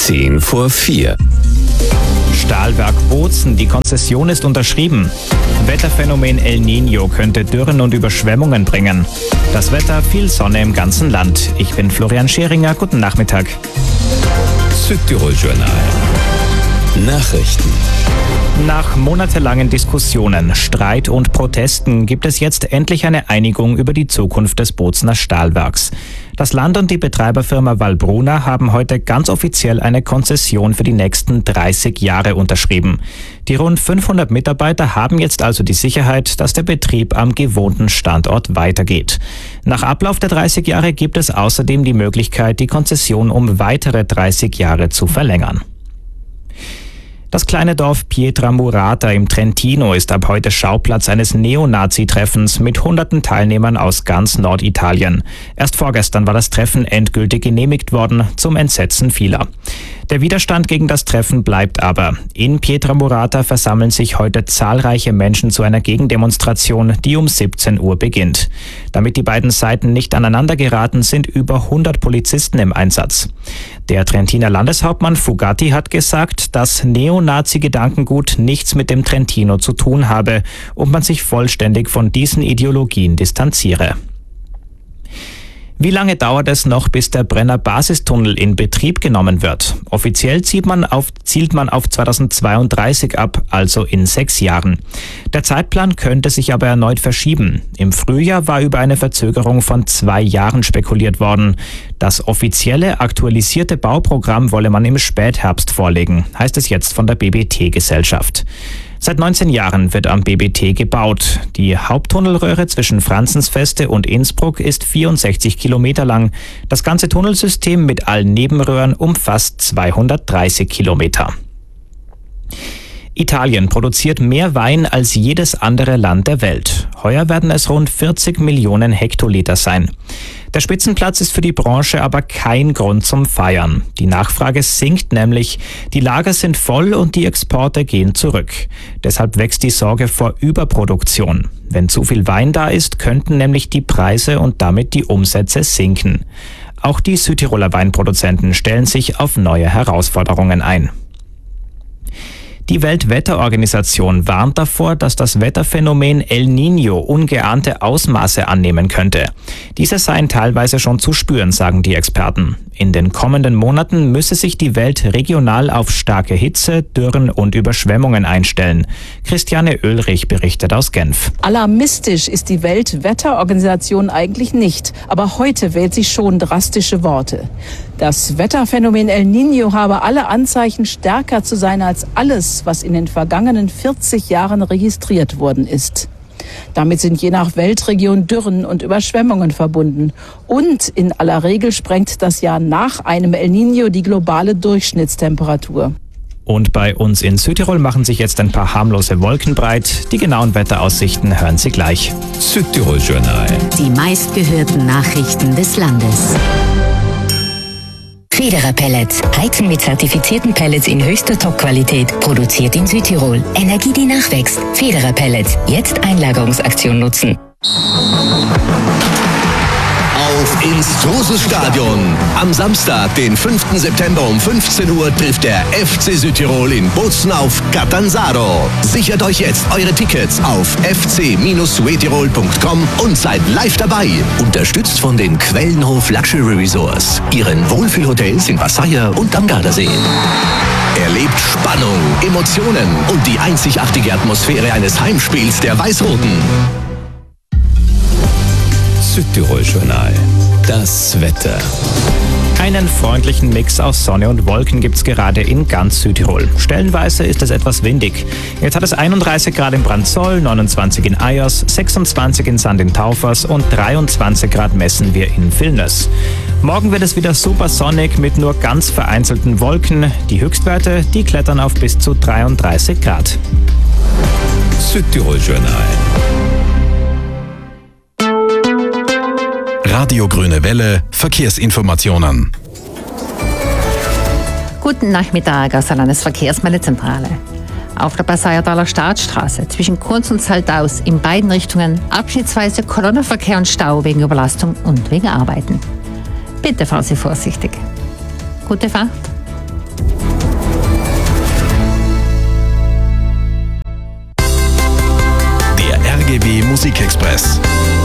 4:10. Stahlwerk Bozen, die Konzession ist unterschrieben. Wetterphänomen El Niño könnte Dürren und Überschwemmungen bringen. Das Wetter, viel Sonne im ganzen Land. Ich bin Florian Scheringer, guten Nachmittag. Südtirol Journal. Nachrichten. Nach monatelangen Diskussionen, Streit und Protesten gibt es jetzt endlich eine Einigung über die Zukunft des Bozener Stahlwerks. Das Land und die Betreiberfirma Valbruna haben heute ganz offiziell eine Konzession für die nächsten 30 Jahre unterschrieben. Die rund 500 Mitarbeiter haben jetzt also die Sicherheit, dass der Betrieb am gewohnten Standort weitergeht. Nach Ablauf der 30 Jahre gibt es außerdem die Möglichkeit, die Konzession um weitere 30 Jahre zu verlängern. Das kleine Dorf Pietramurata im Trentino ist ab heute Schauplatz eines Neonazi-Treffens mit hunderten Teilnehmern aus ganz Norditalien. Erst vorgestern war das Treffen endgültig genehmigt worden, zum Entsetzen vieler. Der Widerstand gegen das Treffen bleibt aber. In Pietramurata versammeln sich heute zahlreiche Menschen zu einer Gegendemonstration, die um 17 Uhr beginnt. Damit die beiden Seiten nicht aneinander geraten, sind über 100 Polizisten im Einsatz. Der Trentiner Landeshauptmann Fugatti hat gesagt, dass Neonazi-Gedankengut nichts mit dem Trentino zu tun habe und man sich vollständig von diesen Ideologien distanziere. Wie lange dauert es noch, bis der Brenner Basistunnel in Betrieb genommen wird? Offiziell zielt man auf 2032 ab, also in 6 Jahren. Der Zeitplan könnte sich aber erneut verschieben. Im Frühjahr war über eine Verzögerung von 2 Jahren spekuliert worden. Das offizielle, aktualisierte Bauprogramm wolle man im Spätherbst vorlegen, heißt es jetzt von der BBT-Gesellschaft. Seit 19 Jahren wird am BBT gebaut. Die Haupttunnelröhre zwischen Franzensfeste und Innsbruck ist 64 Kilometer lang. Das ganze Tunnelsystem mit allen Nebenröhren umfasst 230 Kilometer. Italien produziert mehr Wein als jedes andere Land der Welt. Heuer werden es rund 40 Millionen Hektoliter sein. Der Spitzenplatz ist für die Branche aber kein Grund zum Feiern. Die Nachfrage sinkt nämlich, die Lager sind voll und die Exporte gehen zurück. Deshalb wächst die Sorge vor Überproduktion. Wenn zu viel Wein da ist, könnten nämlich die Preise und damit die Umsätze sinken. Auch die Südtiroler Weinproduzenten stellen sich auf neue Herausforderungen ein. Die Weltwetterorganisation warnt davor, dass das Wetterphänomen El Niño ungeahnte Ausmaße annehmen könnte. Diese seien teilweise schon zu spüren, sagen die Experten. In den kommenden Monaten müsse sich die Welt regional auf starke Hitze, Dürren und Überschwemmungen einstellen. Christiane Oehlrich berichtet aus Genf. Alarmistisch ist die Weltwetterorganisation eigentlich nicht, aber heute wählt sie schon drastische Worte. Das Wetterphänomen El Niño habe alle Anzeichen, stärker zu sein als alles, was in den vergangenen 40 Jahren registriert worden ist. Damit sind je nach Weltregion Dürren und Überschwemmungen verbunden. Und in aller Regel sprengt das Jahr nach einem El Niño die globale Durchschnittstemperatur. Und bei uns in Südtirol machen sich jetzt ein paar harmlose Wolken breit. Die genauen Wetteraussichten hören Sie gleich. Südtirol Journal. Die meistgehörten Nachrichten des Landes. Federer Pellets. Heizen mit zertifizierten Pellets in höchster Top-Qualität. Produziert in Südtirol. Energie, die nachwächst. Federer Pellets. Jetzt Einlagerungsaktion nutzen. Auf ins Trosesstadion. Am Samstag, den 5. September um 15 Uhr trifft der FC Südtirol in Bozen auf Catanzaro. Sichert euch jetzt eure Tickets auf fc-suetirol.com und seid live dabei. Unterstützt von den Quellenhof Luxury Resorts, ihren Wohlfühlhotels in Vassaia und am Gardasee. Erlebt Spannung, Emotionen und die einzigartige Atmosphäre eines Heimspiels der Weiß-Roten. Südtirol Journal. Das Wetter. Einen freundlichen Mix aus Sonne und Wolken gibt's gerade in ganz Südtirol. Stellenweise ist es etwas windig. Jetzt hat es 31 Grad in Brandzoll, 29 in Ajos, 26 in Sand in Taufers und 23 Grad messen wir in Vilnius. Morgen wird es wieder super sonnig mit nur ganz vereinzelten Wolken. Die Höchstwerte, die klettern auf bis zu 33 Grad. Südtirol Journal. Radio Grüne Welle, Verkehrsinformationen. Guten Nachmittag aus der Landesverkehrsmeldezentrale. Auf der Passauertaler Staatsstraße zwischen Kunz und Saltaus in beiden Richtungen abschnittsweise Kolonnenverkehr und Stau wegen Überlastung und wegen Arbeiten. Bitte fahren Sie vorsichtig. Gute Fahrt. LGW Musikexpress.